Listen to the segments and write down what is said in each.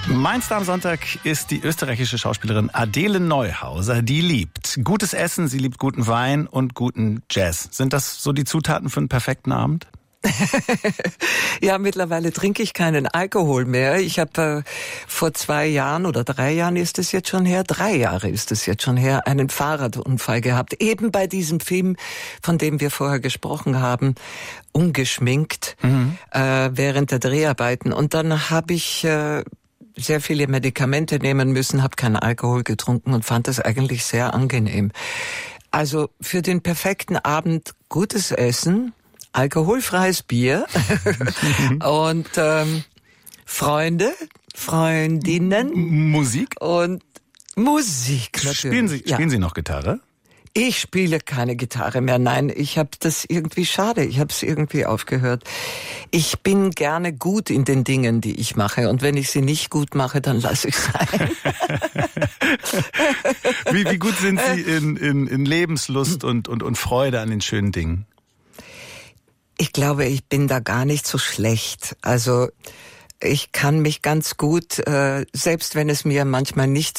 Mein Star am Sonntag ist die österreichische Schauspielerin Adele Neuhauser. Die liebt gutes Essen, sie liebt guten Wein und guten Jazz. Sind das so die Zutaten für einen perfekten Abend? Ja, mittlerweile trinke ich keinen Alkohol mehr. Ich habe vor 2 Jahren oder 3 Jahren ist es jetzt schon her, 3 Jahre ist es jetzt schon her, einen Fahrradunfall gehabt. Eben bei diesem Film, von dem wir vorher gesprochen haben, ungeschminkt, während der Dreharbeiten. Und dann habe ich sehr viele Medikamente nehmen müssen, habe keinen Alkohol getrunken und fand das eigentlich sehr angenehm. Also für den perfekten Abend gutes Essen, alkoholfreies Bier und Freunde, Freundinnen. Musik? Und Musik natürlich. Spielen Sie noch Gitarre? Ich spiele keine Gitarre mehr, nein, ich habe das irgendwie schade, ich habe es irgendwie aufgehört. Ich bin gerne gut in den Dingen, die ich mache und wenn ich sie nicht gut mache, dann lasse ich es sein. Wie gut sind Sie in Lebenslust und Freude an den schönen Dingen? Ich glaube, ich bin da gar nicht so schlecht. Also ich kann mich ganz gut, selbst wenn es mir manchmal nicht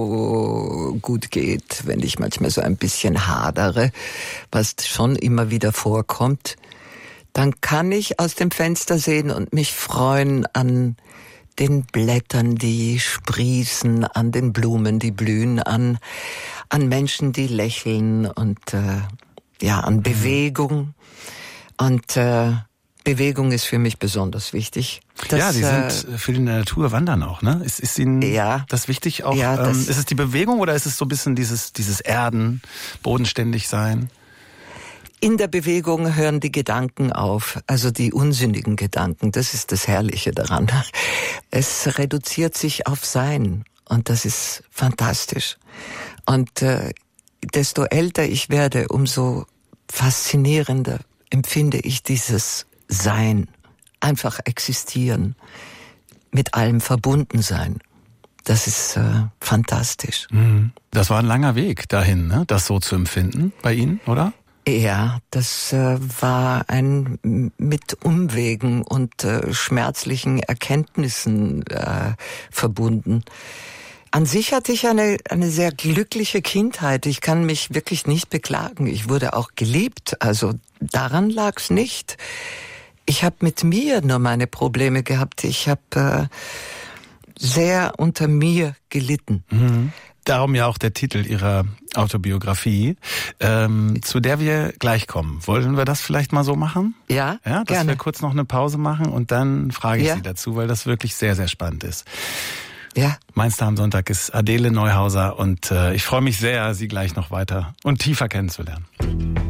so gut geht, wenn ich manchmal so ein bisschen hadere, was schon immer wieder vorkommt, dann kann ich aus dem Fenster sehen und mich freuen an den Blättern, die sprießen, an den Blumen, die blühen, an Menschen, die lächeln und an Bewegung. Und Bewegung ist für mich besonders wichtig. Ja, Sie sind viel in der Natur, wandern auch, ne? Ist Ihnen das wichtig auch? Ja, ist es die Bewegung oder ist es so ein bisschen dieses Erden, bodenständig sein? In der Bewegung hören die Gedanken auf, also die unsinnigen Gedanken. Das ist das Herrliche daran. Es reduziert sich auf Sein und das ist fantastisch. Und desto älter ich werde, umso faszinierender empfinde ich dieses Sein, einfach existieren, mit allem verbunden sein. Das ist fantastisch. Das war ein langer Weg dahin, ne? Das so zu empfinden bei Ihnen, oder? Ja, das war ein mit Umwegen und schmerzlichen Erkenntnissen verbunden. An sich hatte ich eine sehr glückliche Kindheit. Ich kann mich wirklich nicht beklagen. Ich wurde auch geliebt. Also daran lag's nicht. Ich habe mit mir nur meine Probleme gehabt. Ich habe sehr unter mir gelitten. Darum ja auch der Titel Ihrer Autobiografie, zu der wir gleich kommen. Wollen wir das vielleicht mal so machen? Ja, dass gerne. wir kurz noch eine Pause machen und dann frage ich Sie dazu, weil das wirklich sehr, sehr spannend ist. Ja. Mein Star am Sonntag ist Adele Neuhauser und ich freue mich sehr, Sie gleich noch weiter und tiefer kennenzulernen.